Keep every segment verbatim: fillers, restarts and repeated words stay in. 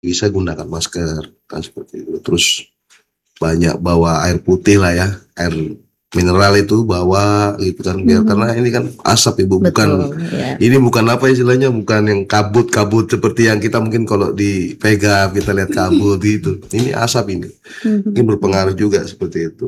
bisa gunakan masker kan seperti itu. Terus banyak bawa air putih lah ya, air mineral itu bawa gitu kan biar, Mhm. karena ini kan asap Ibu, bukan Betul, ya. ini bukan apa istilahnya, bukan yang kabut-kabut seperti yang kita mungkin kalau dipegang kita lihat kabut gitu. Ini asap ini. Mhm. Ini berpengaruh juga seperti itu.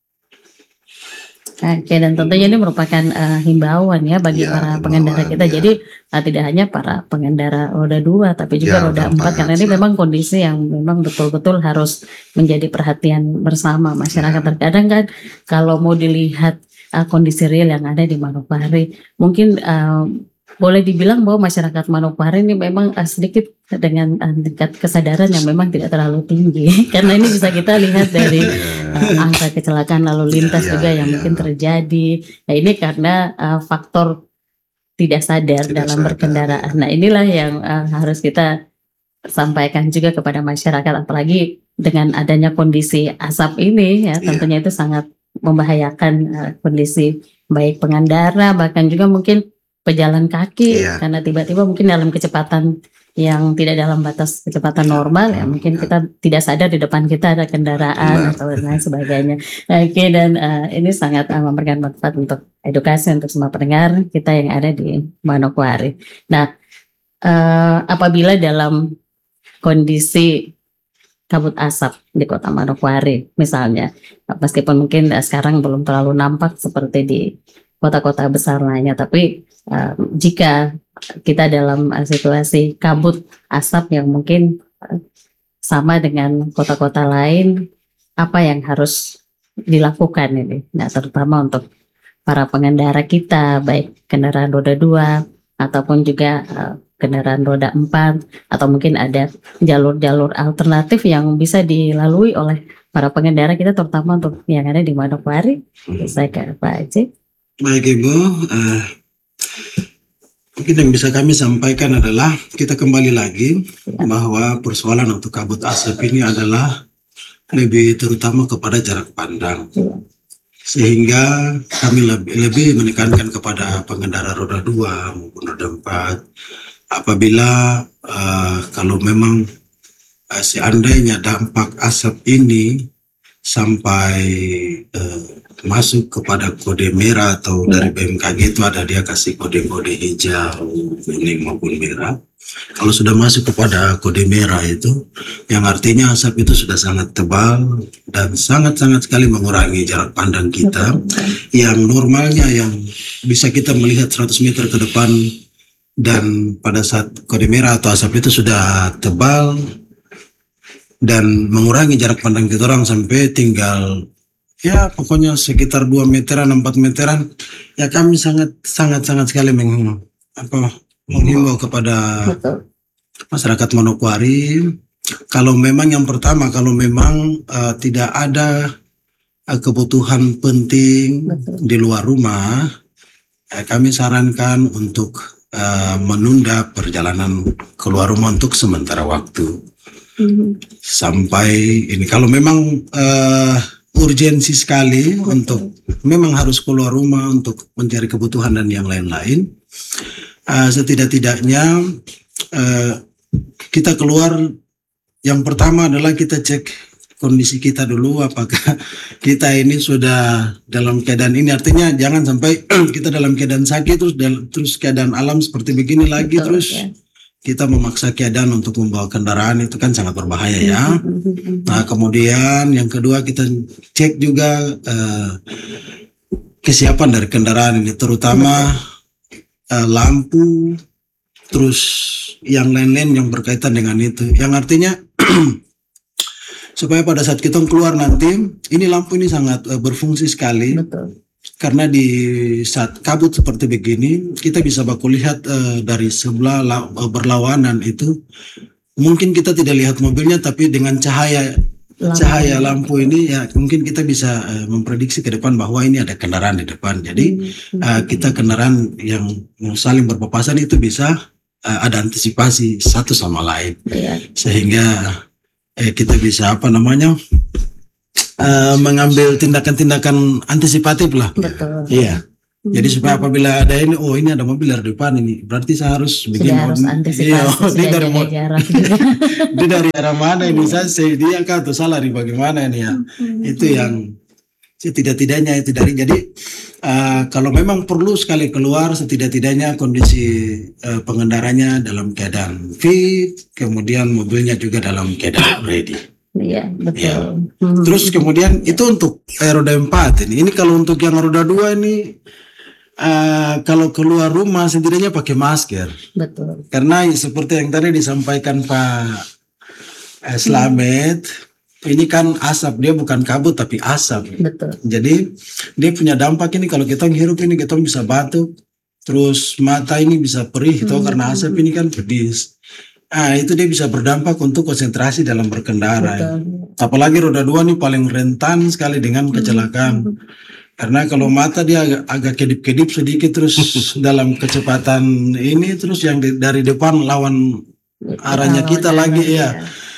Oke, dan tentunya ini merupakan uh, himbauan ya bagi Ya, para pengendara himbauan, kita. ya. Jadi uh, tidak hanya para pengendara roda dua, tapi juga Ya, roda roda empat, empat, karena ini ya. memang kondisi yang memang betul-betul harus menjadi perhatian bersama masyarakat. Ya. Terkadang kan kalau mau dilihat uh, kondisi real yang ada di Manokwari, mungkin uh, boleh dibilang bahwa masyarakat Manokwari ini memang uh, sedikit dengan uh, tingkat kesadaran yang memang tidak terlalu tinggi. Karena ini bisa kita lihat dari uh, angka kecelakaan lalu lintas Ya, juga ya, yang ya. mungkin terjadi. Nah ini karena uh, faktor tidak sadar Tidak dalam sadar, berkendaraan. ya. Nah inilah yang uh, harus kita sampaikan juga kepada masyarakat, apalagi dengan adanya kondisi asap ini ya, tentunya itu sangat membahayakan uh, kondisi baik pengendara, bahkan juga mungkin pejalan kaki, Iya. karena tiba-tiba mungkin dalam kecepatan yang tidak dalam batas kecepatan normal ya, mungkin kita tidak sadar di depan kita ada kendaraan. Benar. Atau lain sebagainya. Oke, dan uh, ini sangat uh, memberikan manfaat untuk edukasi untuk semua pendengar kita yang ada di Manokwari. Nah, uh, apabila dalam kondisi kabut asap di Kota Manokwari misalnya, meskipun mungkin uh, sekarang belum terlalu nampak seperti di kota-kota besar lainnya, tapi uh, jika kita dalam uh, situasi kabut asap yang mungkin uh, sama dengan kota-kota lain, apa yang harus dilakukan ini? Nah, terutama untuk para pengendara kita, baik kendaraan roda dua ataupun juga uh, kendaraan roda empat, atau mungkin ada jalur-jalur alternatif yang bisa dilalui oleh para pengendara kita, terutama untuk yang ada di Manokwari. Hmm. Saya ke Pak Aceh. Baik Ibu, uh, mungkin yang bisa kami sampaikan adalah kita kembali lagi ya, bahwa persoalan untuk kabut asap ini adalah lebih terutama kepada jarak pandang. Ya. Sehingga kami lebih, lebih menekankan kepada pengendara roda dua maupun roda empat, apabila uh, kalau memang uh, seandainya dampak asap ini sampai uh, masuk kepada kode merah atau dari B M K G itu ada dia kasih kode-kode hijau, kuning maupun merah. Kalau sudah masuk kepada kode merah itu, yang artinya asap itu sudah sangat tebal dan sangat-sangat sekali mengurangi jarak pandang kita, yang normalnya yang bisa kita melihat seratus meter ke depan, dan pada saat kode merah atau asap itu sudah tebal dan mengurangi jarak pandang kita orang sampai tinggal ya pokoknya sekitar dua meteran, empat meteran, ya kami sangat sangat sangat sekali meng, apa, menghimbau kepada masyarakat Manokwari, kalau memang yang pertama, kalau memang uh, tidak ada uh, kebutuhan penting Betul. di luar rumah, uh, kami sarankan untuk uh, menunda perjalanan keluar rumah untuk sementara waktu. Mm-hmm. Sampai ini, kalau memang uh, urgensi sekali Betul. untuk memang harus keluar rumah untuk mencari kebutuhan dan yang lain-lain, uh, setidak-tidaknya uh, kita keluar, yang pertama adalah kita cek kondisi kita dulu, apakah kita ini sudah dalam keadaan ini, artinya jangan sampai kita dalam keadaan sakit terus terus keadaan alam seperti begini lagi. Betul, terus ya. Kita memaksa keadaan untuk membawa kendaraan, itu kan sangat berbahaya ya. Nah kemudian yang kedua kita cek juga uh, kesiapan dari kendaraan ini, terutama uh, lampu, terus yang lain-lain yang berkaitan dengan itu, yang artinya supaya pada saat kita keluar nanti, ini lampu ini sangat uh, berfungsi sekali. Betul. Karena di saat kabut seperti begini, kita bisa baku lihat uh, dari sebelah la, uh, berlawanan itu, mungkin kita tidak lihat mobilnya, tapi dengan cahaya lampu. cahaya lampu ini ya mungkin kita bisa uh, memprediksi ke depan bahwa ini ada kendaraan di depan. Jadi uh, kita kendaraan yang saling berpapasan itu bisa uh, ada antisipasi satu sama lain, ya. Sehingga eh, kita bisa apa namanya uh, mengambil tindakan-tindakan antisipatif lah. Betul. Iya. Jadi supaya apabila ada ini, oh ini ada mobil dari depan ini, berarti saya harus bikin sudah harus mod- antisipasi, iya, sudah dia dari jaga mod- jarak juga. dia dari arah mana ini, saya saya dia kan atau salah di bagaimana ini ya. Itu yang setidak-tidaknya itu dari jadi eh, kalau memang perlu sekali keluar, setidak-tidaknya kondisi eh, pengendaranya dalam keadaan fit, kemudian mobilnya juga dalam keadaan ready. Iya, betul. Ya. Hmm. Terus kemudian itu untuk eh, roda empat ini. Ini kalau untuk yang roda dua ini eh, kalau keluar rumah setidaknya pakai masker. Betul. Karena seperti yang tadi disampaikan Pak eh, Slamet, ini kan asap, dia bukan kabut tapi asap. Betul. Jadi dia punya dampak ini kalau kita menghirup ini kita bisa batuk, terus mata ini bisa perih toh karena asap ini kan pedis. Ah itu dia bisa berdampak untuk konsentrasi dalam berkendara. Betul. Apalagi roda dua nih paling rentan sekali dengan kecelakaan. Karena kalau mata dia agak, agak kedip-kedip sedikit terus dalam kecepatan ini terus yang di- dari depan lawan arahnya kita lagi ya.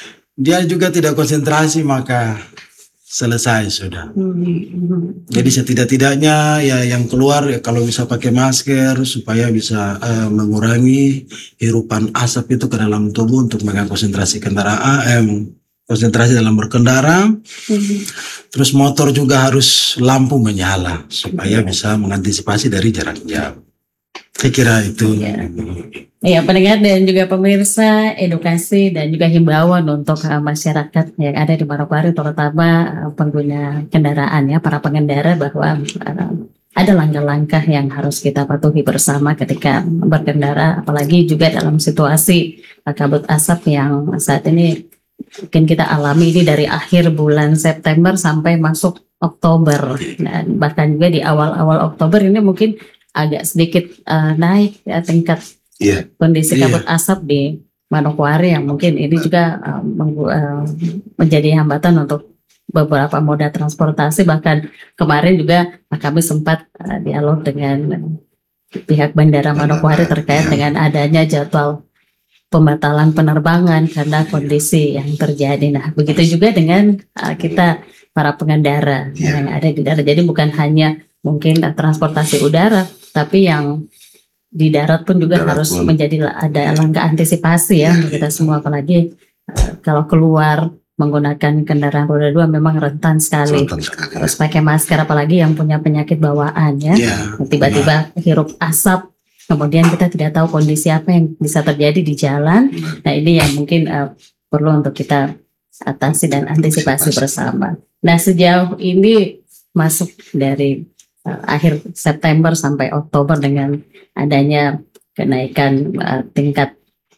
Dia juga tidak konsentrasi maka selesai sudah. Hmm. Jadi setidak-tidaknya ya yang keluar ya kalau bisa pakai masker supaya bisa eh, mengurangi hirupan asap itu ke dalam tubuh untuk menjaga konsentrasi kendaraan, eh, konsentrasi dalam berkendara. Hmm. Terus motor juga harus lampu menyala supaya bisa mengantisipasi dari jarak jauh. Saya kira itu. Iya. Iya, pendengar dan juga pemirsa, edukasi dan juga himbauan untuk uh, masyarakat yang ada di Manokwari, terutama uh, pengguna kendaraan ya, para pengendara bahwa uh, ada langkah-langkah yang harus kita patuhi bersama ketika berkendara, apalagi juga dalam situasi uh, kabut asap yang saat ini mungkin kita alami ini dari akhir bulan September sampai masuk Oktober, dan bahkan juga di awal-awal Oktober ini mungkin agak sedikit uh, naik ya, tingkat Iya. kondisi Iya. kabut asap di Manokwari yang mungkin ini juga uh, menggu- uh, menjadi hambatan untuk beberapa moda transportasi. Bahkan kemarin juga uh, kami sempat uh, dialog dengan pihak Bandara Manokwari terkait Iya. dengan adanya jadwal pembatalan penerbangan karena kondisi yang terjadi. Nah, begitu juga dengan uh, kita para pengendara Iya. yang ada di darat. Jadi bukan hanya mungkin uh, transportasi udara, tapi yang di darat pun juga Darat harus pun. menjadi la- ada langkah antisipasi ya Iya, untuk kita semua, apalagi uh, kalau keluar menggunakan kendaraan roda dua memang rentan sekali. Selatan sekali. Harus pakai masker, apalagi yang punya penyakit bawaan ya. Ya, Tiba-tiba hirup asap, kemudian kita tidak tahu kondisi apa yang bisa terjadi di jalan. Nah ini yang mungkin uh, perlu untuk kita atasi dan antisipasi bersama. Nah sejauh ini masuk dari uh, akhir September sampai Oktober dengan adanya kenaikan uh, tingkat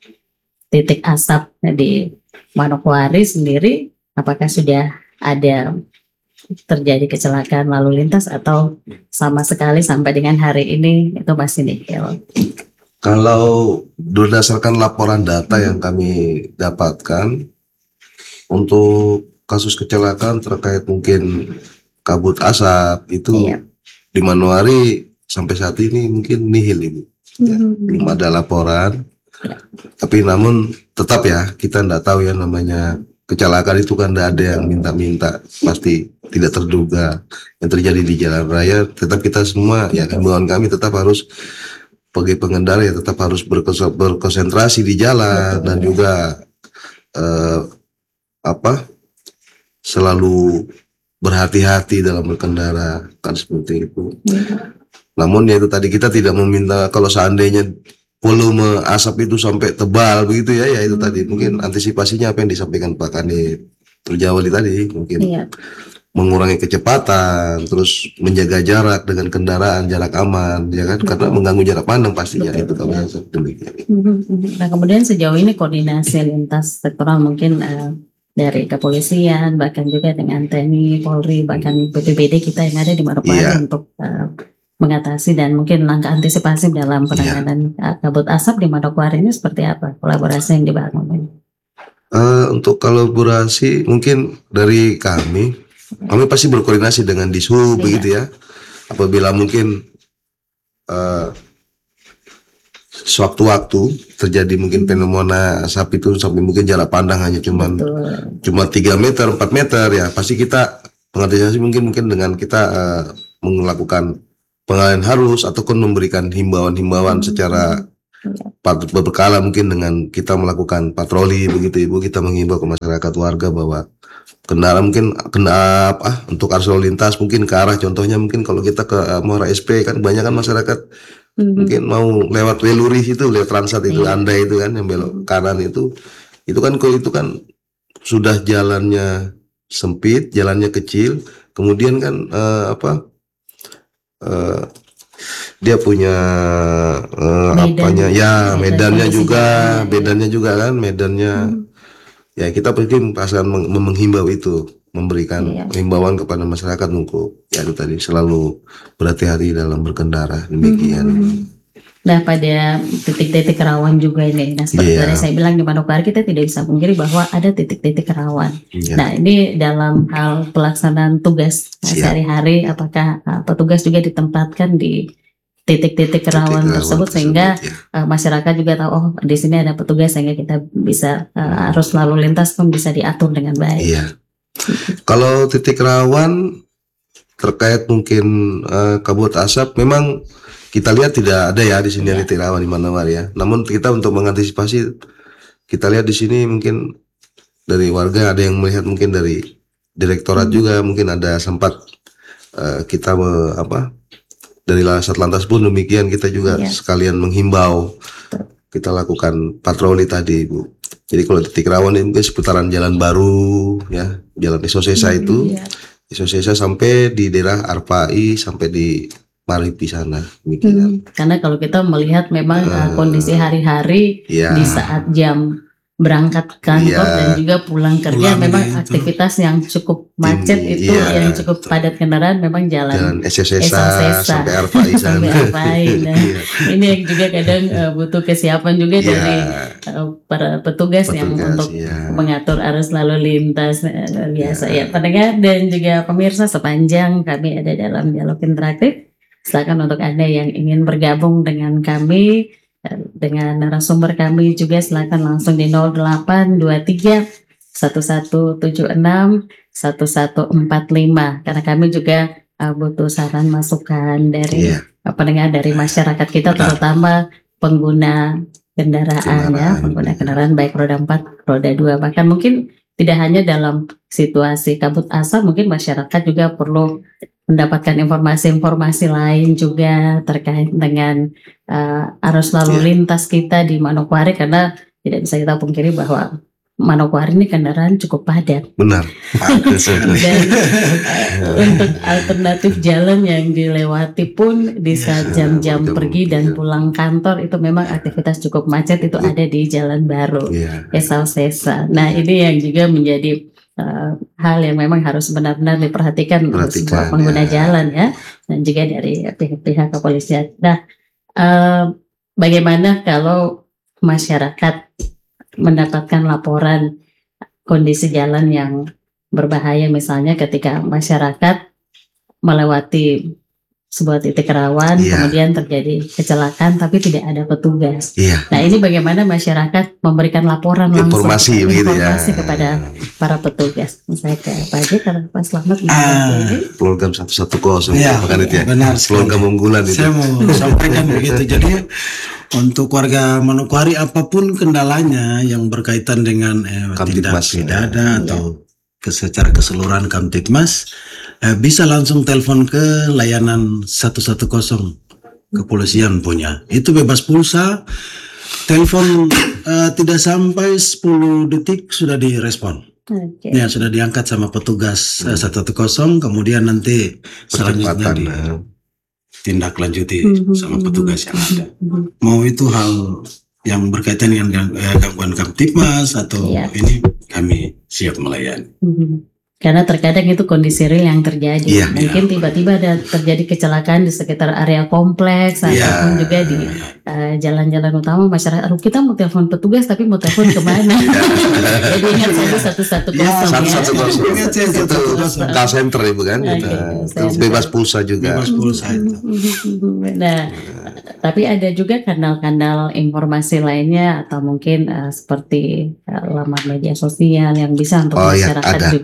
titik asap di Manokwari sendiri, apakah sudah ada terjadi kecelakaan lalu lintas atau sama sekali sampai dengan hari ini itu masih nihil? Kalau berdasarkan laporan data yang kami dapatkan untuk kasus kecelakaan terkait mungkin kabut asap itu Iya. di Manokwari sampai saat ini mungkin nihil ini. Ya, belum ada laporan. Tapi namun tetap ya kita tidak tahu ya namanya kecelakaan itu kan tidak ada yang minta-minta, pasti tidak terduga yang terjadi di jalan raya. Tetap kita semua ya himbauan kami tetap harus sebagai pengendara ya tetap harus berkos- berkonsentrasi di jalan dan juga eh, apa selalu berhati-hati dalam berkendara kan seperti itu. Namun ya itu tadi kita tidak meminta kalau seandainya volume asap itu sampai tebal begitu ya, ya itu tadi mungkin antisipasinya apa yang disampaikan Pak Kanit Turjawali tadi mungkin Iya. mengurangi kecepatan, terus menjaga jarak dengan kendaraan jarak aman ya kan karena mengganggu jarak pandang pastinya Betul, itu kalau ya. yang demikian. Nah kemudian sejauh ini koordinasi lintas sektoral mungkin eh, dari kepolisian bahkan juga dengan T N I, Polri, bahkan B P B D kita yang ada di Manokwari Iya. untuk eh, mengatasi dan mungkin langkah antisipasi dalam penanganan eh, kabut asap di Manokwari ini seperti apa kolaborasi yang dibangun? Eh, untuk kolaborasi mungkin dari kami, kami pasti berkoordinasi dengan Dishub Iya. begitu ya. Apabila mungkin eh, sewaktu-waktu terjadi mungkin fenomena asap itu sampai mungkin jarak pandang hanya cuman Betul. cuma tiga meter, empat meter ya pasti kita pengantisipasi mungkin mungkin dengan kita eh, melakukan pengalihan arus ataupun memberikan himbauan-himbauan secara pat- berkala, mungkin dengan kita melakukan patroli begitu Ibu, kita menghimbau ke masyarakat warga bahwa kendaraan mungkin kena apa untuk arus lalu lintas mungkin ke arah, contohnya mungkin kalau kita ke uh, Muara S P kan banyak kan masyarakat Mhm. mungkin mau lewat Weluri itu, lewat Transat itu, Iya. Andai itu kan yang belok kanan itu, itu kan kalau itu kan sudah jalannya sempit, jalannya kecil, kemudian kan eh, apa eh, dia punya eh, Medan. apanya ya Medan medannya kondisi juga, jalannya, ya. medannya juga kan medannya Mhm. ya kita penting perasaan meng- menghimbau itu, memberikan Iya. himbauan kepada masyarakat untuk ya itu tadi selalu berhati-hati dalam berkendara demikian. Mhm. Nah, pada titik-titik rawan juga ini. Nah, seperti Iya. tadi saya bilang di Manokwari kita tidak bisa pungkiri bahwa ada titik-titik rawan. Iya. Nah, ini dalam hal pelaksanaan tugas uh, Siap. sehari-hari, apakah uh, petugas juga ditempatkan di titik-titik rawan Titik rawan tersebut sehingga tersebut, ya. uh, masyarakat juga tahu oh di sini ada petugas sehingga kita bisa uh, arus lalu lintas pun bisa diatur dengan baik. Iya. Kalau titik rawan terkait mungkin eh, kabut asap, memang kita lihat tidak ada ya di sini Iya. titik rawan di Manokwari ya. Namun kita untuk mengantisipasi, kita lihat di sini mungkin dari warga ada yang melihat, mungkin dari direktorat Hmm. juga mungkin ada sempat eh, kita me- apa dari Satlantas pun demikian, kita juga Iya. sekalian menghimbau, kita lakukan patroli tadi Bu. Jadi kalau titik rawan ini mungkin seputaran Jalan Baru ya, Jalan Isosesa Hmm, itu, iya. Isosesa sampai di daerah Arpai sampai di Maripi sana demikian. Hmm, karena kalau kita melihat memang uh, Eh, kondisi hari-hari Ya, di saat jam berangkat kantor Iya. dan juga pulang kerja, Pulang memang itu. aktivitas yang cukup macet Tinggi, itu, iya. yang cukup padat kendaraan memang jalan, Jalan Isosesa Isosesa sampai Arpai sana. sampai Arpai. Nah, Iya. ini yang juga kadang uh, butuh kesiapan juga Iya, dari uh, para petugas, yang petugas, untuk iya. mengatur arus lalu lintas uh, luar biasa Iya. ya pendengar dan juga pemirsa. Sepanjang kami ada dalam dialog interaktif, silakan untuk Anda yang ingin bergabung dengan kami, eh, dengan narasumber kami juga, silakan langsung di nol delapan dua tiga satu satu tujuh enam satu satu empat lima, karena kami juga eh, butuh saran masukan dari Iya. eh, pendengar, dari masyarakat kita, Benar. terutama pengguna kendaraan, ya, Kendaraan, pengguna iya. kendaraan baik roda empat, roda dua, bahkan mungkin tidak hanya dalam situasi kabut asap, mungkin masyarakat juga perlu mendapatkan informasi-informasi lain juga terkait dengan uh, arus lalu Iya. lintas kita di Manokwari, karena tidak bisa kita pungkiri bahwa Manokwari ini kendaraan cukup padat. Benar. Dan uh, untuk alternatif jalan yang dilewati pun di saat Ya, jam-jam jam- pergi dan iya. pulang kantor itu memang aktivitas cukup macet, itu Betul. ada di Jalan Baru, Iya. Esau-Sesa. Nah, ini yang juga menjadi uh, hal yang memang harus benar-benar diperhatikan untuk semua Perhatikan, pengguna ya. jalan, ya, dan juga dari pihak-pihak kepolisian. Nah, uh, bagaimana kalau masyarakat mendapatkan laporan kondisi jalan yang berbahaya, misalnya ketika masyarakat melewati sebuah titik rawan, Iya. kemudian terjadi kecelakaan tapi tidak ada petugas. Iya. Nah, ini bagaimana masyarakat memberikan laporan langsung, Informasi begitu ya. informasi kepada para petugas. Saya ke Pak Haji, karena Pak Slamet Ah, mengenai ini. Program satu satu kosong Iya, bukan itu ya. benar sekali. Program unggulan itu. Saya mau sampaikan begitu. Jadi untuk warga Manokwari, apapun kendalanya yang berkaitan dengan eh, tindak Kamtibmas, ya. pidana atau ke- secara keseluruhan Kamtibmas, eh, bisa langsung telepon ke layanan satu satu kosong kepolisian punya. Itu bebas pulsa. Telepon eh, tidak sampai sepuluh detik sudah direspon. Oke. Ya, sudah diangkat sama petugas eh, satu satu kosong, kemudian nanti selanjutnya Percepatan. eh. ditindak lanjuti Mhm, sama mhm. petugas yang ada. Mhm. Mau itu hal yang berkaitan dengan gang- eh, gangguan Kamtibmas atau Iya. ini, kami siap melayani. Mhm. Karena terkadang itu kondisi real yang terjadi. Iya. Mungkin tiba-tiba ada terjadi kecelakaan di sekitar area kompleks, Iya. ataupun juga di uh, jalan-jalan utama. Masyarakat, aduh, kita mau telepon petugas tapi mau telepon kemana? Jadi ingat saja satu satu Iya, kosong, Satu ya. satu kosong. Ingat saya, satu Itu satu kosong. call center ibu kan. Oke, Kita. call Itu center. bebas pulsa juga. Bebas pulsa itu. Nah, tapi ada juga kanal-kanal informasi lainnya, atau mungkin uh, seperti uh, laman media sosial yang bisa untuk Oh, iya, masyarakat ada. juga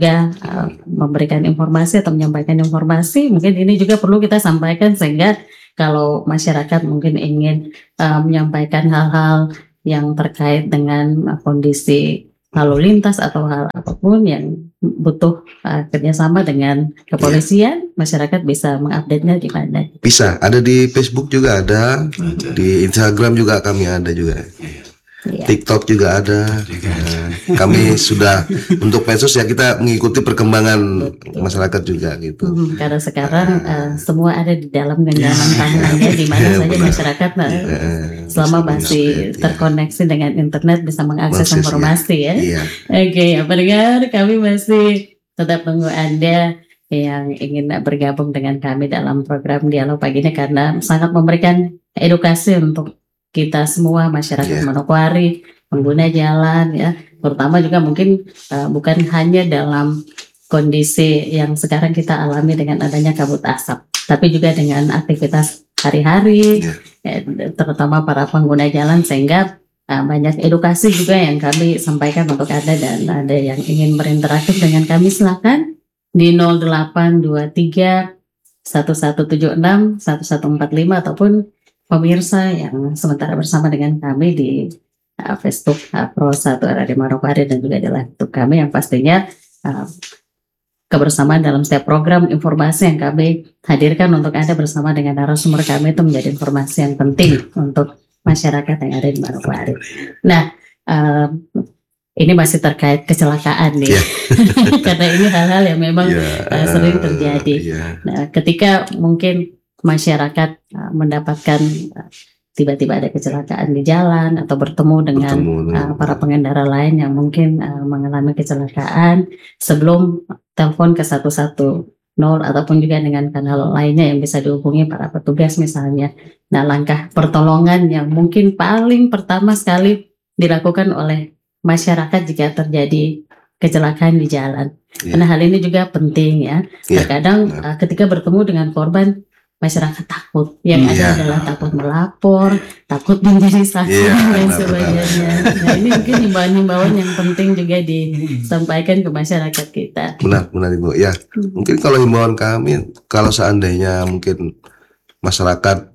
uh, memberikan informasi atau menyampaikan informasi, mungkin ini juga perlu kita sampaikan sehingga kalau masyarakat mungkin ingin uh, menyampaikan hal-hal yang terkait dengan uh, kondisi lalu lintas atau hal apapun yang butuh uh, kerjasama dengan kepolisian, masyarakat bisa mengupdate-nya di mana? Bisa, ada di Facebook juga ada, Ada. di Instagram juga kami ada juga. Iya. TikTok juga ada. Nah, kami sudah untuk medsos ya kita mengikuti perkembangan masyarakat juga gitu. Hmm, karena sekarang uh, semua ada di dalam genggaman tangannya, di mana Ya, saja benar. masyarakat uh, Eh, selama bisa masih mengupdate, ya. terkoneksi dengan internet bisa mengakses Akses, ya. informasi ya. Iya. Oke, pendengar, kami masih tetap tunggu Anda yang ingin bergabung dengan kami dalam program Dialog Pagi ini karena sangat memberikan edukasi untuk kita semua masyarakat Yeah. Manokwari, pengguna jalan ya, terutama juga mungkin uh, bukan hanya dalam kondisi yang sekarang kita alami dengan adanya kabut asap, tapi juga dengan aktivitas hari-hari, Yeah. ya, terutama para pengguna jalan sehingga uh, banyak edukasi juga yang kami sampaikan untuk Anda dan ada yang ingin berinteraktif dengan kami silakan di nol delapan dua tiga satu satu tujuh enam satu satu empat lima ataupun pemirsa yang sementara bersama dengan kami di uh, Facebook uh, Pro satu R A D Manokwari dan juga di live YouTube kami yang pastinya uh, kebersamaan dalam setiap program informasi yang kami hadirkan untuk Anda bersama dengan narasumber kami itu menjadi informasi yang penting untuk masyarakat yang ada di Manokwari. Nah, uh, ini masih terkait kecelakaan nih, Yeah. karena ini hal-hal yang memang Ya, uh, sering terjadi. ya. Nah, ketika mungkin masyarakat uh, mendapatkan uh, tiba-tiba ada kecelakaan di jalan atau bertemu dengan Bertemu dengan- uh, para pengendara lain yang mungkin uh, mengalami kecelakaan, sebelum telepon ke satu satu nol ataupun juga dengan kanal lainnya yang bisa dihubungi para petugas misalnya. Nah, langkah pertolongan yang mungkin paling pertama sekali dilakukan oleh masyarakat jika terjadi kecelakaan di jalan. Iya. Karena hal ini juga penting ya. Iya, Terkadang benar. uh, ketika bertemu dengan korban, masyarakat takut. Yang ada Iya. adalah takut melapor, takut menjadi saksi Iya, dan benar, sebagainya. Nah, ini mungkin himbauan-himbauan yang penting juga disampaikan ke masyarakat kita. Benar, benar Ibu. Ya, mungkin kalau himbauan kami, kalau seandainya mungkin masyarakat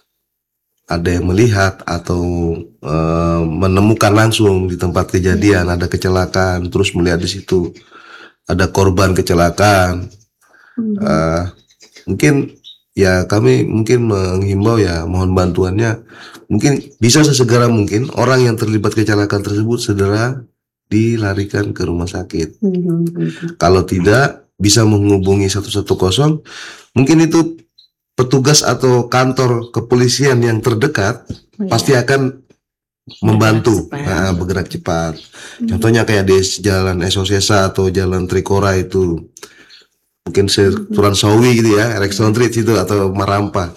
ada yang melihat atau eh, menemukan langsung di tempat kejadian ada kecelakaan, terus melihat di situ ada korban kecelakaan, Mhm. eh, mungkin ya kami mungkin menghimbau ya mohon bantuannya, mungkin bisa sesegera mungkin orang yang terlibat kecelakaan tersebut segera dilarikan ke rumah sakit. Mhm. Kalau tidak bisa menghubungi satu satu nol, mungkin itu petugas atau kantor kepolisian yang terdekat Oh, pasti ya. akan membantu cepat. nah, bergerak cepat. Contohnya kayak di jalan Esosesa atau jalan Trikora itu, mungkin Turan Sawi gitu ya, Erikson Street itu atau Marampa.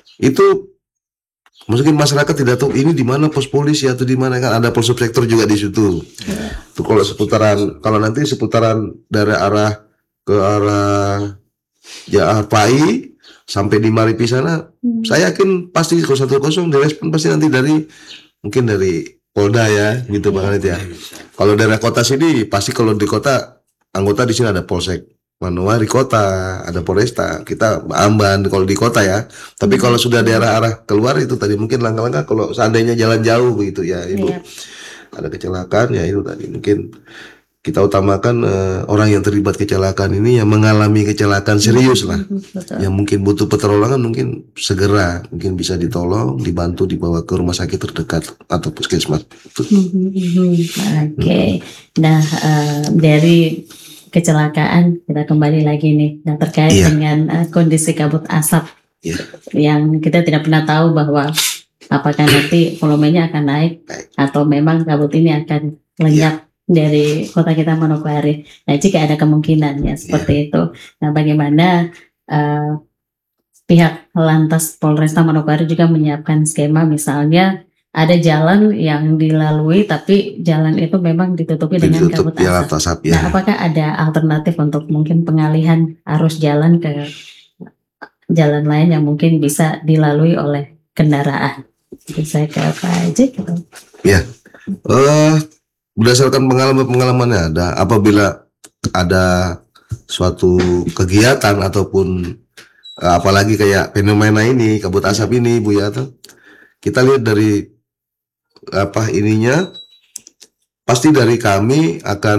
Itu mungkin masyarakat tidak tahu ini di mana pos polisi atau di mana, kan ada polsubsektor juga di situ. Tuh kalau seputaran, kalau nanti seputaran dari arah ke arah ya arah Pai sampai di Maripi sana, Hmm. saya yakin pasti nol satu nol direspon pasti nanti dari mungkin dari Polda ya gitu Bang Khalid ya. Kalau daerah kota sini pasti, kalau di kota anggota di sini ada Polsek Manokwari kota, ada Polresta, kita Amban kalau di kota ya. Tapi kalau sudah daerah arah keluar itu tadi mungkin langkah-langkah kalau seandainya jalan jauh begitu ya Ibu. Iya. Ada kecelakaan ya itu tadi mungkin kita utamakan eh, orang yang terlibat kecelakaan ini yang mengalami kecelakaan serius lah, Betul. yang mungkin butuh pertolongan mungkin segera mungkin bisa ditolong, dibantu, dibawa ke rumah sakit terdekat atau puskesmas. Mhm, mhm. Oke, nah eh, dari kecelakaan kita kembali lagi nih, nah terkait Iya. dengan eh, kondisi kabut asap Iya. yang kita tidak pernah tahu bahwa apakah nanti volumenya akan naik atau memang kabut ini akan lenyap dari kota kita Manokwari. Nah, jika ada kemungkinan ya seperti itu. Nah, bagaimana eh, pihak Lantas Polresta Manokwari juga menyiapkan skema, misalnya ada jalan yang dilalui tapi jalan itu memang ditutupi dengan Ditutup kabut ya asap. atas asap Nah, ya. apakah ada alternatif untuk mungkin pengalihan arus jalan ke jalan lain yang mungkin bisa dilalui oleh kendaraan? Jadi saya ke Pak Haji gitu. Ya, eh berdasarkan pengalaman-pengalamannya ada, apabila ada suatu kegiatan ataupun eh, apalagi kayak fenomena ini kabut asap ini Bu ya, tuh, kita lihat dari apa ininya pasti dari kami akan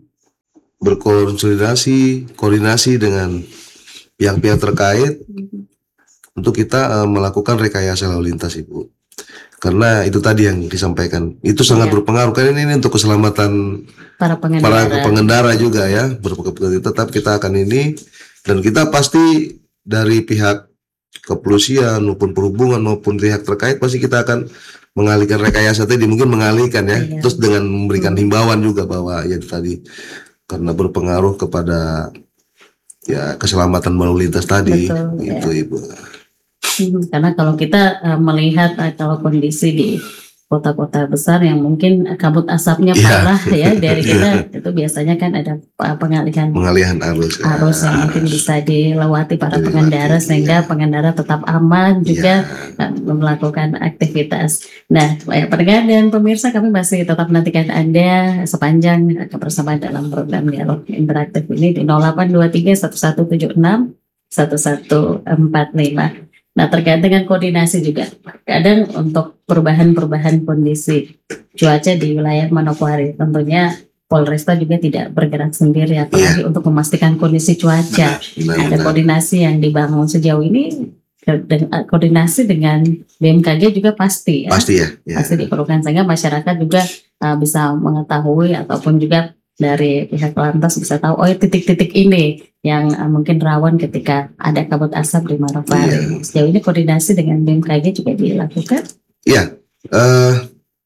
berkonsolidasi koordinasi dengan pihak-pihak terkait untuk kita uh, melakukan rekayasa lalu lintas Ibu. Karena itu tadi yang disampaikan itu sangat Ya. berpengaruh kan ini, ini untuk keselamatan Para pengendara. para pengendara juga ya. Berpengaruh tetap kita akan ini dan kita pasti dari pihak kepolisian maupun perhubungan maupun pihak terkait pasti kita akan mengalihkan rekayasa tadi, mungkin mengalihkan ya. Iya. Terus dengan memberikan himbauan juga bahwa ya tadi karena berpengaruh kepada ya keselamatan lalu lintas tadi. Betul, Itu ya. Ibu. Hmm, Karena kalau kita uh, melihat uh, kalau kondisi di kota-kota besar yang mungkin uh, kabut asapnya Iya. parah ya dari kita itu biasanya kan ada uh, pengalihan Pengalihan arus. ya. arus yang mungkin bisa dilewati para Dilewati, pengendara sehingga iya. pengendara tetap aman juga Iya. uh, melakukan aktivitas. Nah, eh, pendengar dan pemirsa kami masih tetap nantikan Anda sepanjang uh, kebersamaan dalam program dialog interaktif ini di nol delapan dua tiga satu satu tujuh enam satu satu empat lima. Nah, terkait dengan koordinasi juga, kadang untuk perubahan-perubahan kondisi cuaca di wilayah Manokwari, tentunya Polresta juga tidak bergerak sendiri, apalagi untuk memastikan kondisi cuaca. Benar, Ada benar. koordinasi yang dibangun sejauh ini, ke- dengan- koordinasi dengan B M K G juga pasti ya, Pasti ya. ya. pasti diperlukan sehingga masyarakat juga uh, bisa mengetahui ataupun juga dari pihak lantas bisa tahu oh titik-titik ini yang uh, mungkin rawan ketika ada kabut asap di Manokwari. Sejauh ini koordinasi dengan B M K G juga dilakukan. Iya. Eh,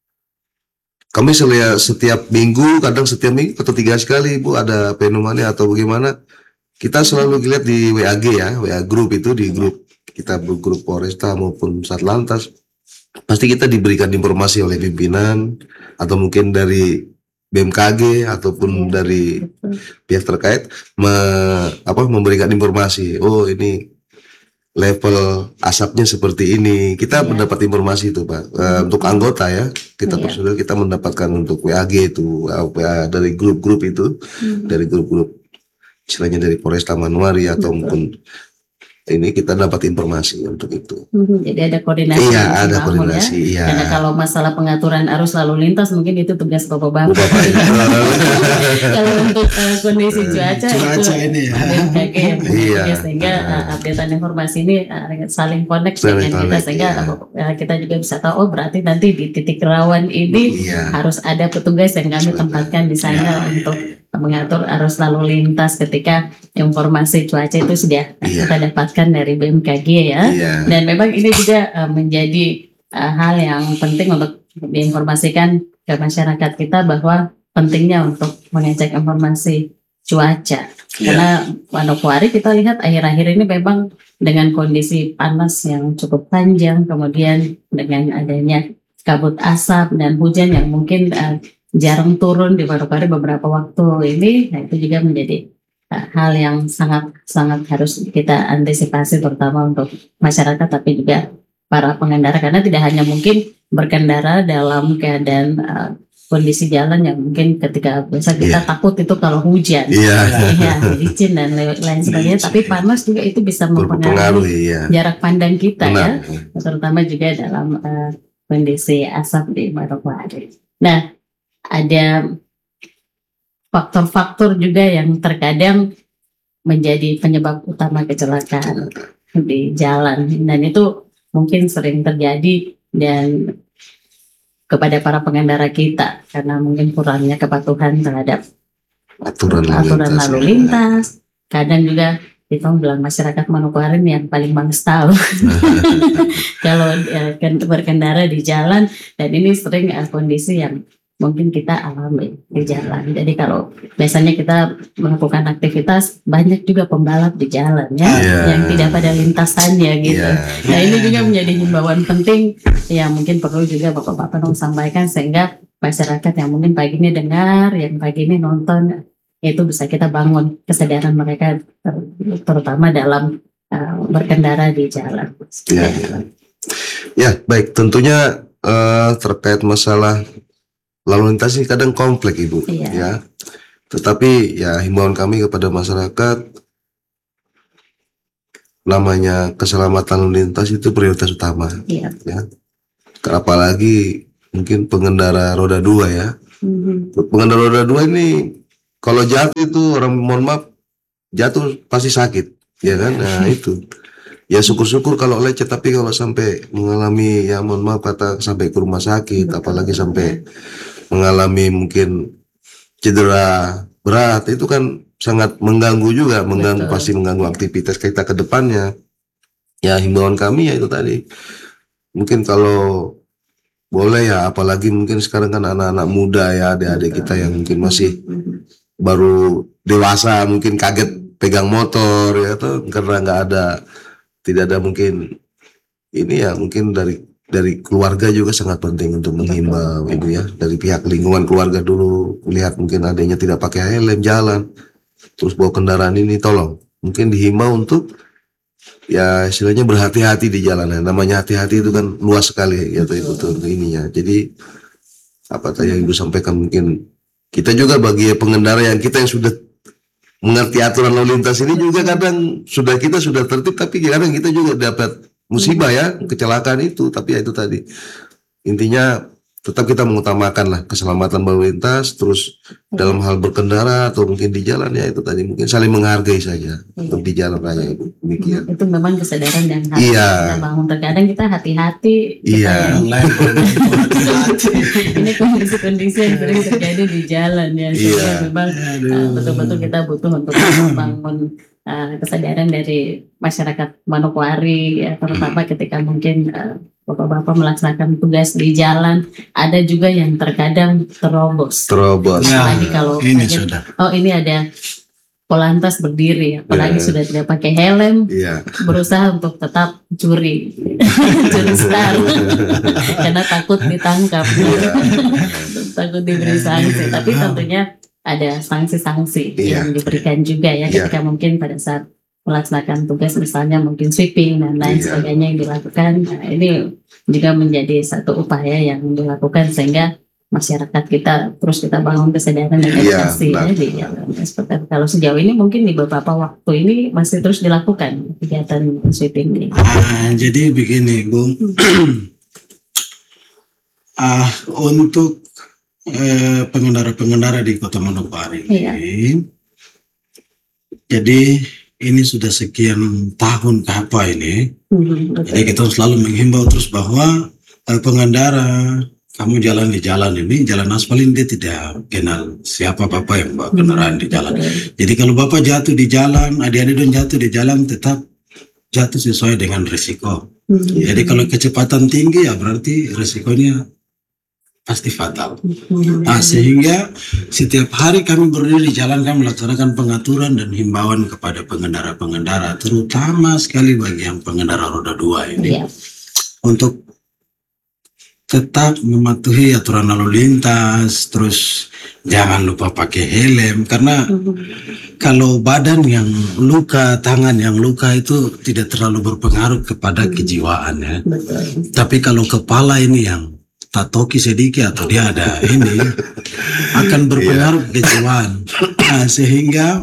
kami setiap, setiap minggu, kadang setiap minggu atau tiga sekali Ibu ada fenomena atau bagaimana. Kita selalu lihat di W A G ya, W A Group itu di grup kita grup Polresta maupun Satlantas. Pasti kita diberikan informasi oleh pimpinan atau mungkin dari B M K G ataupun Iya. dari Betul. pihak terkait me- apa memberikan informasi. Oh ini level asapnya seperti ini. Kita Iya. mendapat informasi itu Pak. Eh, untuk anggota ya, kita Iya. personil kita mendapatkan untuk W A G itu eh, W A dari grup-grup itu, Hmm. dari grup-grup istilahnya dari Polresta Manokwari atau Betul. mungkin ini kita dapat informasi untuk itu. Hmm, Jadi ada koordinasi Iya yang ada dibangun ya. koordinasi. Iya. Karena kalau masalah pengaturan arus lalu lintas mungkin itu tugas Bapak Bapak. Bapak, Kalau untuk uh, kondisi cuaca, Cuaca itu ini ya. B M K G yang Iya. menghubungi, sehingga uh, updatean informasi ini uh, saling connect Saling dengan kita connect, sehingga iya. uh, kita juga bisa tahu oh berarti nanti di titik rawan ini Iya. harus ada petugas yang kami tempatkan di sana untuk mengatur arus lalu lintas ketika informasi cuaca itu sudah Iya. kita dapatkan dari B M K G ya. Iya. Dan memang ini juga uh, menjadi uh, hal yang penting untuk diinformasikan ke masyarakat kita bahwa pentingnya untuk mengecek informasi cuaca. Karena Manokwari kita lihat akhir-akhir ini memang dengan kondisi panas yang cukup panjang, kemudian dengan adanya kabut asap dan hujan yang mungkin uh, jarang turun di Manokwari beberapa waktu ini, nah itu juga menjadi uh, hal yang sangat sangat harus kita antisipasi terutama untuk masyarakat tapi juga para pengendara karena tidak hanya mungkin berkendara dalam keadaan uh, kondisi jalan yang mungkin ketika biasa kita Iya. takut itu kalau hujan, Iya. ya, licin dan lain lain sebagainya, tapi panas juga itu bisa Berpengaruh mempengaruhi ya. jarak pandang kita ya, Benar. terutama juga dalam uh, kondisi asap di Manokwari. Nah, ada faktor-faktor juga yang terkadang menjadi penyebab utama kecelakaan di jalan dan itu mungkin sering terjadi dan kepada para pengendara kita karena mungkin kurangnya kepatuhan terhadap Aturan lalu aturan lintas. lalu ya. lintas. Kadang juga kita bilang masyarakat Manokwari yang paling males tahu kalau eh, kan berkendara di jalan dan ini sering eh, kondisi yang mungkin kita alami di jalan. Jadi kalau biasanya kita melakukan aktivitas banyak juga pembalap di jalan ya Iya. yang tidak pada lintasannya gitu. Iya. Nah ini juga menjadi himbauan penting yang mungkin perlu juga Bapak-Bapak Penung sampaikan sehingga masyarakat yang mungkin pagi ini dengar, yang pagi ini nonton itu bisa kita bangun kesadaran mereka ter- terutama dalam uh, berkendara di jalan. Ya, ya baik. Tentunya eh, terkait masalah lalu lintas ini kadang kompleks Ibu. Iya. Ya, Tetapi ya himbauan kami kepada masyarakat, namanya keselamatan lalu lintas itu prioritas utama. Iya. Ya. Apalagi mungkin pengendara roda dua ya. Mhm. Pengendara roda dua ini kalau jatuh itu orang mohon maaf jatuh pasti sakit, ya kan? Nah itu. Ya syukur-syukur kalau lecet, tapi kalau sampai mengalami ya mohon maaf kata sampai ke rumah sakit, Betul. apalagi sampai mengalami mungkin cedera berat, itu kan sangat mengganggu juga, mengganggu Betul. pasti mengganggu aktivitas kita ke depannya. Ya himbauan kami ya itu tadi. Mungkin kalau boleh ya, apalagi mungkin sekarang kan anak-anak muda ya, adik-adik kita yang mungkin masih Mhm. baru dewasa, mungkin kaget pegang motor ya tuh, karena nggak ada, tidak ada mungkin ini ya, mungkin dari dari keluarga juga sangat penting untuk menghimbau ibu ya, dari pihak lingkungan keluarga dulu lihat mungkin adanya tidak pakai helm jalan, terus bawa kendaraan ini, tolong mungkin dihimbau untuk ya istilahnya berhati-hati di jalanan. Namanya hati-hati itu kan luas sekali ya tuh ibu tuh ininya. Jadi apa tadi yang ibu sampaikan, mungkin kita juga bagi pengendara yang kita yang sudah mengerti aturan lalu lintas ini juga kadang sudah kita sudah tertib, tapi kadang kita juga dapat musibah ya, kecelakaan itu. Tapi ya itu tadi intinya tetap kita mengutamakan lah keselamatan lalu lintas, terus dalam hal berkendara atau mungkin di jalan ya itu tadi mungkin saling menghargai saja untuk di jalan raya ibu, demikian. Itu memang kesadaran yang harus Iya. kita bangun. Terkadang kita hati-hati. kita Iya. yang- Lain hati-hati. Ini kondisi-kondisi yang sering terjadi di jalan ya. Sehingga Iya. memang uh, betul-betul kita butuh untuk membangun uh, kesadaran dari masyarakat Manokwari ya, terutama ketika mungkin uh, bapak-bapak melaksanakan tugas di jalan, ada juga yang terkadang terobos. Terobos. Ya, Apalagi kalau ini kaget, sudah. oh ini ada Polantas berdiri, apalagi Ya. sudah tidak pakai helm, Iya. berusaha untuk tetap curi, curi star, karena takut ditangkap, Iya. takut diberi sanksi. Tapi tentunya ada sanksi-sanksi Iya. yang diberikan juga ya, Iya. ketika mungkin pada saat melaksanakan tugas, misalnya mungkin sweeping dan lain Iya. sebagainya yang dilakukan. Nah, ini juga menjadi satu upaya yang dilakukan sehingga masyarakat kita terus kita bangun kesadaran dan Iya, edukasi ya, benar. di jalan. Seperti itu. Kalau sejauh ini mungkin di beberapa waktu ini masih terus dilakukan kegiatan sweeping ini. Ah, jadi begini, Bu. Ah, untuk eh, pengendara-pengendara di Kota Manokwari ini, Iya. jadi ini sudah sekian tahun ke apa ini. Hmm, Jadi betul. kita selalu menghimbau terus bahwa eh, pengendara, kamu jalan di jalan ini, jalan aspal ini dia tidak kenal siapa bapak yang bawa kendaraan di jalan. Betul. Jadi kalau bapak jatuh di jalan, adik-adik dan jatuh di jalan, tetap jatuh sesuai dengan risiko. Hmm. Jadi kalau kecepatan tinggi ya berarti risikonya pasti fatal. Hmm. Nah, sehingga setiap hari kami berdiri di jalan, kami melaksanakan pengaturan dan himbauan kepada pengendara-pengendara, terutama sekali bagi yang pengendara roda dua ini, Iya. untuk tetap mematuhi aturan lalu lintas, terus jangan lupa pakai helm, karena Hmm. kalau badan yang luka, tangan yang luka itu tidak terlalu berpengaruh kepada kejiwaan ya. Betul. Tapi kalau kepala ini yang tatoki sedikit atau dia ada ini akan berpengaruh ke kejiwaan. Nah, sehingga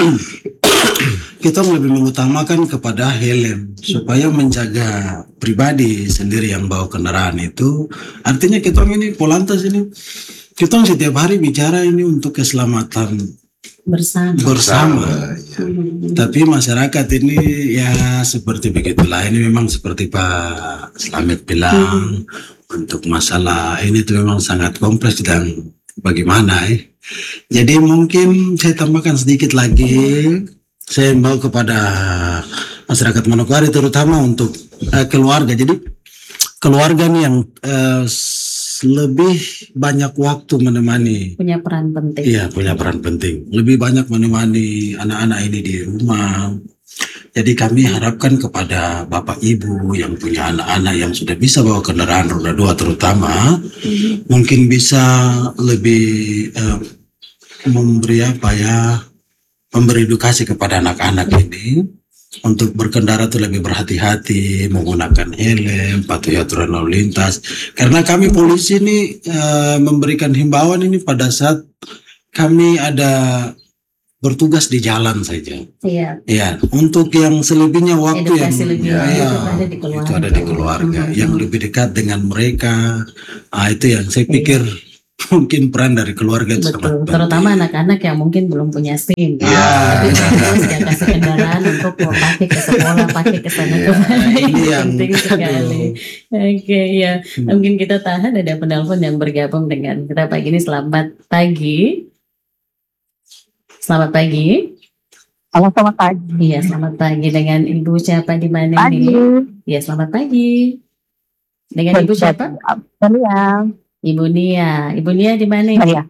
kita lebih mengutamakan kepada helm supaya menjaga pribadi sendiri yang bawa kendaraan itu. Artinya kita ini Polantas ini kita setiap hari bicara ini untuk keselamatan Bersama. bersama. Hmm. Tapi masyarakat ini ya seperti begitulah. Ini memang seperti Pak Slamet bilang, untuk masalah ini tuh memang sangat kompleks dan bagaimana ya. Jadi mungkin saya tambahkan sedikit lagi. Saya mau kepada masyarakat Manokwari terutama untuk eh, keluarga. Jadi keluarga nih yang eh, s- lebih banyak waktu menemani. Punya peran penting. Iya, punya peran penting. Lebih banyak menemani anak-anak ini di rumah. Jadi kami harapkan kepada Bapak Ibu yang punya anak-anak yang sudah bisa bawa kendaraan roda dua terutama, mungkin bisa lebih eh, memberi apa ya, memberi edukasi kepada anak-anak ini untuk berkendara itu lebih berhati-hati, menggunakan helm, patuhi aturan lalu lintas. Karena kami polisi ini eh, memberikan himbauan ini pada saat kami ada bertugas di jalan saja. Iya. Ya, untuk yang selebihnya waktu yang Edukasi lebih ya, lanjut ya, itu ada di keluarga. itu ada di keluarga, Mhm. yang lebih dekat dengan mereka. Ah, itu yang saya pikir mungkin peran dari keluarga itu sangat Betul, penting. terutama anak-anak yang mungkin belum punya SIM. Iya. Tapi terus dia kasih kendaraan untuk mau pakai ke sekolah, pakai ke sana Iya, kemana. ini Itu yang- penting sekali. Oke, ya. Mungkin kita tahan ada penelpon yang bergabung dengan kita pagi ini. Selamat pagi. Selamat pagi. Halo, selamat pagi. Iya, selamat pagi dengan Ibu siapa di mana Pagi. ini? Iya, selamat pagi. Dengan Ibu siapa? Saya. Ibu Nia. Ibu Nia di mana ini? Saya.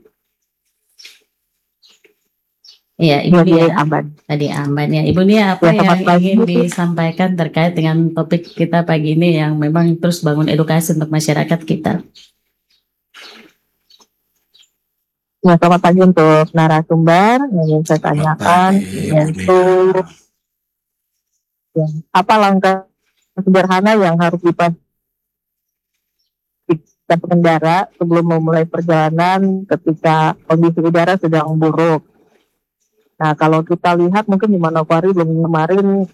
Iya, Ibu Ibu Nia. Amban. Tadi aman ya. Ibu Nia, apa Ya, selamat yang pagi. ingin disampaikan terkait dengan topik kita pagi ini yang memang terus bangun edukasi untuk masyarakat kita? Ya, selamat pagi untuk narasumber yang ingin saya tanyakan, yaitu ya, apa langkah sederhana yang harus dipastikan pengendara sebelum memulai perjalanan ketika kondisi udara sedang buruk. Nah, kalau kita lihat mungkin di Manokwari belum kemarin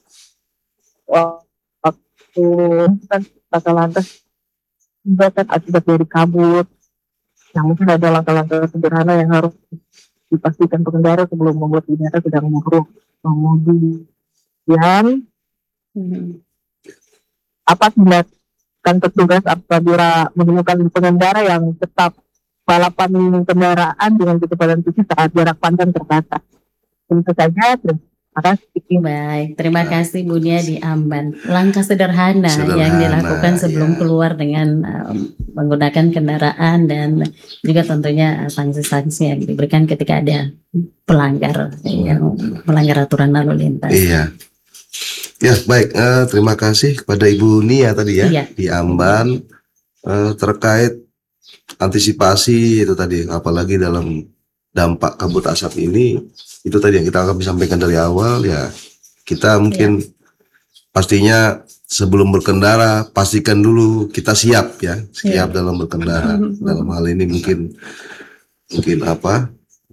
waktu kan kata lantas juga kan akibat dari kabut. Nah, mungkin ada langkah-langkah sederhana yang harus dipastikan pengendara sebelum membuat udara sedang buruk. Kemudian Hmm. apa tindakan petugas apabila menemukan pengendara yang tetap balapan kendaraan dengan kecepatan tinggi saat jarak pandang terbatas. Tentu saja, terima kasih. Baik, terima kasih Bu Nia di Amban. Langkah sederhana, Sederhana, yang dilakukan sebelum ya. keluar dengan um, menggunakan kendaraan dan juga tentunya uh, sanksi-sanksi yang diberikan ketika ada pelanggar yang melanggar aturan lalu lintas. Iya. Ya, baik. Eh, terima kasih kepada Ibu Nia tadi ya, Iya. di Amban, eh, terkait antisipasi itu tadi, apalagi dalam dampak kabut asap ini, itu tadi yang kita akan sampaikan dari awal ya. Kita mungkin pastinya sebelum berkendara pastikan dulu kita siap ya, siap dalam berkendara. Dalam hal ini mungkin mungkin apa?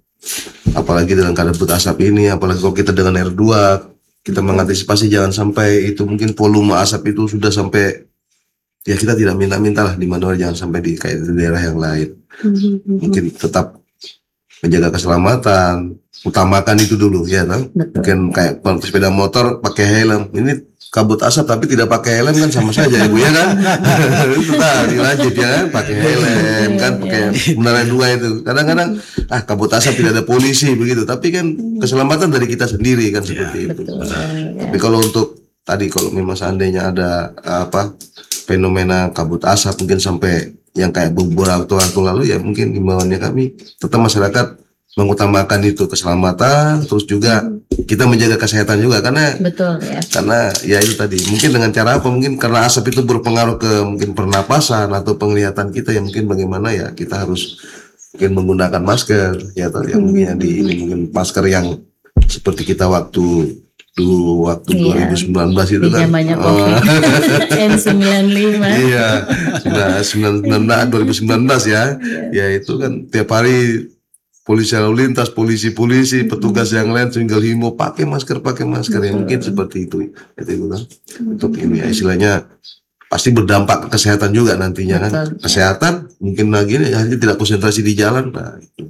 Apalagi dengan kabut asap ini, apalagi kalau kita dengan R dua, kita mengantisipasi jangan sampai itu mungkin volume asap itu sudah sampai ya kita tidak minta-minta lah di mana jangan sampai di kayak di daerah yang lain. Mungkin tetap menjaga keselamatan, utamakan itu dulu ya, kan? Betul. Mungkin kayak sepeda motor pakai helm, ini kabut asap tapi tidak pakai helm kan sama saja ya Bu ya kan. Itu tadi lanjut ya kan, pakai helm kan, pakai kendaraan dua itu. Kadang-kadang ah kabut asap tidak ada polisi begitu, tapi kan keselamatan dari kita sendiri kan seperti itu. Betul. Tapi kalau untuk tadi kalau memang seandainya ada apa fenomena kabut asap mungkin sampai yang kayak beberapa waktu lalu ya, mungkin himbauannya kami tetap masyarakat mengutamakan itu keselamatan, terus juga kita menjaga kesehatan juga karena Betul ya. karena ya itu tadi mungkin dengan cara apa, mungkin karena asap itu berpengaruh ke mungkin pernapasan atau penglihatan kita, ya mungkin bagaimana ya kita harus mungkin menggunakan masker ya, atau yang mungkin yang di ini mungkin masker yang seperti kita waktu dulu waktu Iya. dua ribu sembilan belas itu Di kan zamannya oh, COVID N sembilan puluh lima. iya sembilan belas dua ribu sembilan belas ya, ya itu kan tiap hari polisi lalu lintas, polisi-polisi, petugas yang lain tinggal himbau pakai masker, pakai masker ya, mungkin seperti itu, itu itu kan untuk ini ya istilahnya pasti berdampak ke kesehatan juga nantinya kan. Betul. Kesehatan mungkin lagi ini hanya tidak konsentrasi di jalan, nah itu.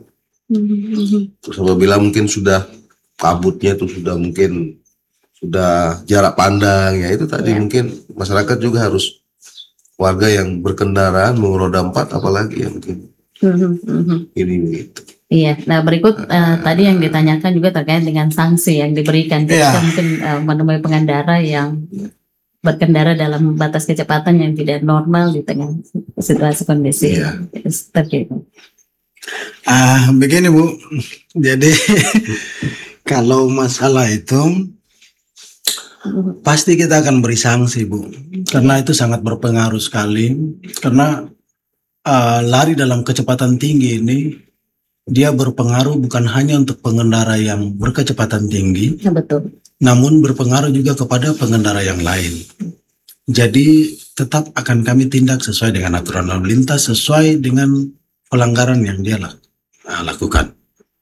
Terus apabila mungkin sudah kabutnya itu sudah mungkin sudah jarak pandang ya, itu tadi Ya. mungkin masyarakat juga harus warga yang berkendaraan mengeroda empat apalagi ya mungkin ini gitu. Iya, nah berikut eh, tadi yang ditanyakan juga terkait dengan sanksi yang diberikan ketika Iya. mungkin eh, menemui pengendara yang berkendara dalam batas kecepatan yang tidak normal di tengah situasi kondisi Iya. seperti itu. Ah, begini Bu, jadi kalau masalah itu pasti kita akan beri sanksi Bu, karena itu sangat berpengaruh sekali. Karena uh, lari dalam kecepatan tinggi ini dia berpengaruh bukan hanya untuk pengendara yang berkecepatan tinggi, Ya, betul. namun berpengaruh juga kepada pengendara yang lain. Jadi tetap akan kami tindak sesuai dengan aturan lalu lintas, sesuai dengan pelanggaran yang dia lak- uh, lakukan.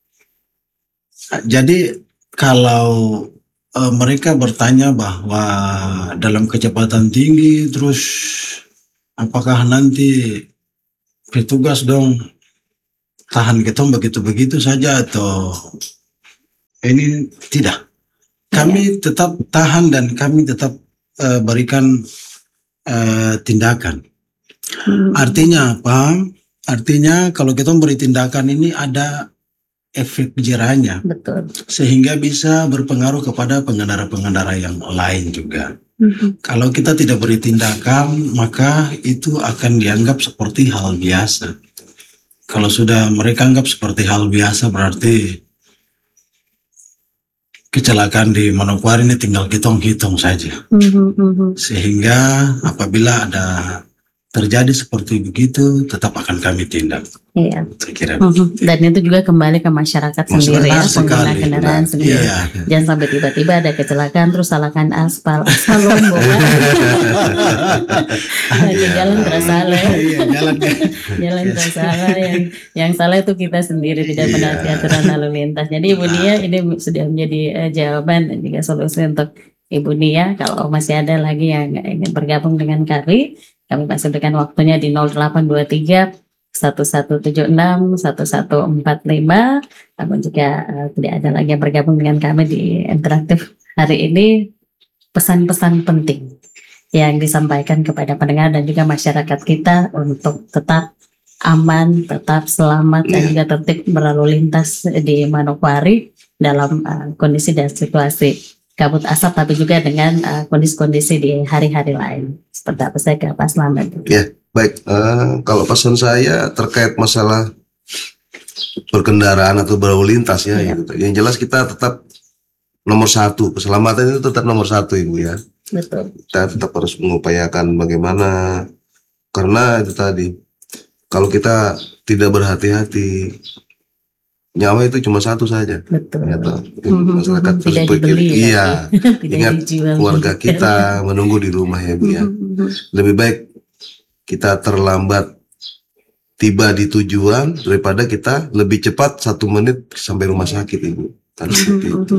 Jadi kalau eh, mereka bertanya bahwa dalam kecepatan tinggi, terus apakah nanti petugas dong tahan ketong begitu-begitu saja atau ini tidak. Kami tetap tahan dan kami tetap eh, berikan eh, tindakan. Hmm. Artinya apa? Artinya kalau kita beri tindakan ini ada efek jerahnya, Betul. sehingga bisa berpengaruh kepada pengendara-pengendara yang lain juga. Mhm. Kalau kita tidak beri tindakan, maka itu akan dianggap seperti hal biasa. Kalau sudah mereka anggap seperti hal biasa, berarti kecelakaan di Manokwari ini tinggal hitung-hitung saja. Mhm, mhm. Sehingga apabila ada terjadi seperti begitu, tetap akan kami tindak. Iya. Saya kira. Mhm. Dan itu juga kembali ke masyarakat sendiri ya, Masyarakat pengguna sekali. kendaraan Nah, sendiri. iya. Jangan sampai tiba-tiba ada kecelakaan terus salahkan aspal, aspal lombok kan? Lagi jalan tersalah, Iya, jalan jalan tersalah yang yang salah itu kita sendiri tidak Iya. menaati aturan lalu lintas. Jadi Ibu Nia ini sudah menjadi eh, jawaban dan juga solusi untuk Ibu Nia. Kalau masih ada lagi yang ingin bergabung dengan kami, kami masih berikan waktunya di nol delapan dua tiga satu satu tujuh enam satu satu empat lima. Namun jika uh, tidak ada lagi yang bergabung dengan kami di interaktif hari ini, pesan-pesan penting yang disampaikan kepada pendengar dan juga masyarakat kita untuk tetap aman, tetap selamat dan juga tertib berlalu lintas di Manokwari dalam uh, kondisi dan situasi kabut asap, tapi juga dengan uh, kondisi-kondisi di hari-hari lain. Seperti apa saya ke Pak Slamet? Ya, baik. Eh, kalau pesan saya terkait masalah berkendaraan atau berlalu lintas ya, Iya. gitu. Yang jelas kita tetap nomor satu, keselamatan itu tetap nomor satu, Ibu ya. Betul. Kita tetap harus mengupayakan bagaimana, karena itu tadi, kalau kita tidak berhati-hati, nyawa itu cuma satu saja. Betul. Ternyata Mhm, masyarakat mhm. terus Tidak berpikir, dibeli, iya, Tidak ingat dijual. keluarga kita menunggu di rumah ya, Bu ya. Mhm, mhm. Lebih baik kita terlambat tiba di tujuan daripada kita lebih cepat satu menit sampai rumah sakit, Ibu. Kan seperti itu.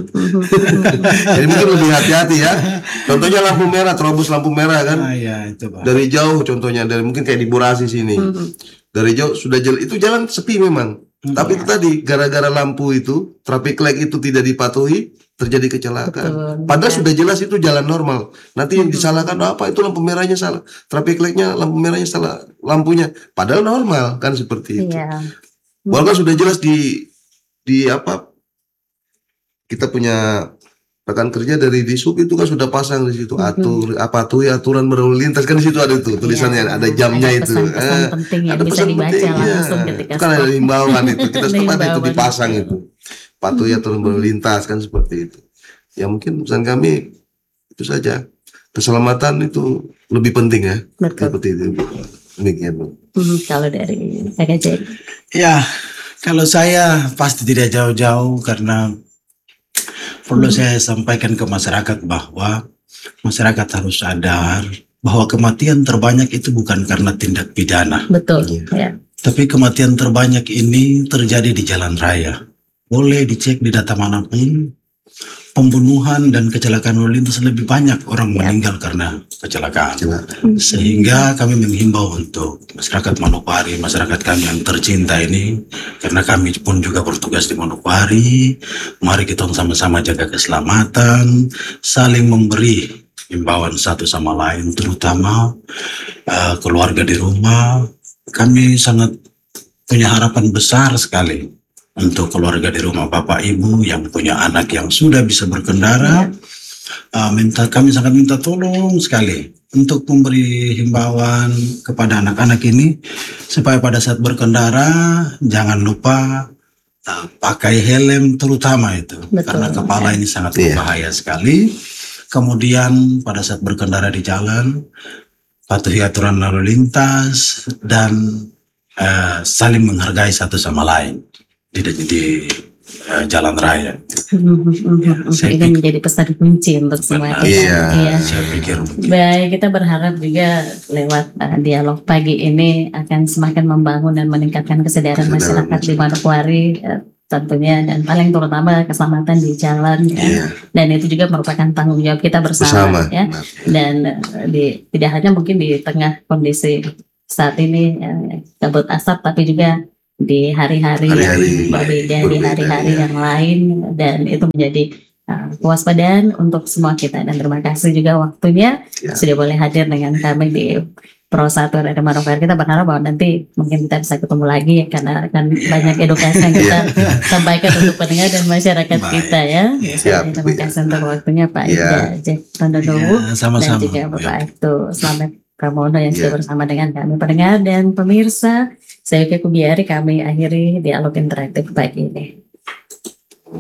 Jadi mungkin lebih hati-hati ya. Contohnya lampu merah, terobos lampu merah kan. Ah, ya, itu Pak. Dari jauh contohnya, dari mungkin kayak di Burasi sini. Mhm. Dari jauh sudah jalan, itu jalan sepi memang. Tapi itu tadi gara-gara lampu itu, traffic light itu tidak dipatuhi, terjadi kecelakaan. Betul. Padahal Ya. sudah jelas itu jalan normal. Nanti yang disalahkan apa? Itu lampu merahnya salah, traffic lightnya lampu merahnya salah, lampunya. Padahal normal kan seperti itu. Iya. Walaupun sudah jelas di di apa? Kita punya rekan kerja dari Disub itu kan sudah pasang di situ atur apa tuh aturan berlalu lintas kan di situ ada tuh tulisannya, Iya. ada jamnya Ada itu. pesan-pesan Eh, penting yang ada bisa pesan dibaca penting, iya. langsung ketika Itu kan ada stop. himbauan itu. Kita Ada stop ada itu himbauan. dipasang itu. Patuhi aturan berlalu lintas kan seperti itu. Ya mungkin pesan kami itu saja. Keselamatan itu lebih penting ya. Betul. Seperti itu. Demikian, Bu. Mhm. Kalau dari K K J. Ya, kalau saya pasti tidak jauh-jauh karena perlu saya sampaikan ke masyarakat bahwa masyarakat harus sadar bahwa kematian terbanyak itu bukan karena tindak pidana, Betul. Iya. Ya. tapi kematian terbanyak ini terjadi di jalan raya. Boleh dicek di data manapun, pembunuhan dan kecelakaan lalu lintas lebih banyak orang Ya. meninggal karena kecelakaan. Kecelakaan. Sehingga kami menghimbau untuk masyarakat Manokwari, masyarakat kami yang tercinta ini, karena kami pun juga bertugas di Manokwari, mari kita sama-sama jaga keselamatan, saling memberi himbauan satu sama lain, terutama uh, keluarga di rumah. Kami sangat punya harapan besar sekali untuk keluarga di rumah, Bapak Ibu yang punya anak yang sudah bisa berkendara. Uh, minta kami sangat minta tolong sekali untuk memberi himbauan kepada anak-anak ini supaya pada saat berkendara jangan lupa uh, pakai helm terutama itu. Betul. Karena kepala ini sangat Iya. berbahaya sekali. Kemudian pada saat berkendara di jalan patuhi aturan lalu lintas dan uh, saling menghargai satu sama lain di, di uh, jalan raya. Mhm. saya Ini pikir- menjadi pesan kunci untuk semua Benar. kita. Iya. Iya. Saya pikir Baik, kita berharap juga lewat uh, dialog pagi ini akan semakin membangun dan meningkatkan kesadaran Kesadaran masyarakat di Manokwari uh, tentunya, dan paling terutama keselamatan di jalan ya. Iya. Dan itu juga merupakan tanggung jawab kita Bersama. bersama, ya. Nah, Dan eh, di, tidak hanya mungkin di tengah kondisi saat ini ya, kabut asap, tapi juga di hari-hari yang Hari-hari berbeda, di berbeda, hari-hari ya. yang lain, dan itu menjadi uh, kewaspadaan untuk semua kita. Dan terima kasih juga waktunya Ya. sudah boleh hadir dengan kami di Pro satu Radio Marofer. Kita berharap bahwa nanti mungkin kita bisa ketemu lagi ya, karena akan banyak edukasi yang kita sampaikan untuk pendengar dan masyarakat Baik. kita ya. Siap. Terima kasih untuk waktunya Pak Ya. Ida Jack Tondodowo Ya, dan sama-sama. juga Bapak Aibtu Slamet Pramono yang sudah Ya. bersama dengan kami pendengar dan pemirsa. Saya Uke Kubiari, kami akhiri dialog interaktif pagi ini.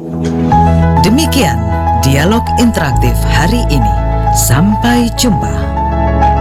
Demikian dialog interaktif hari ini. Sampai jumpa.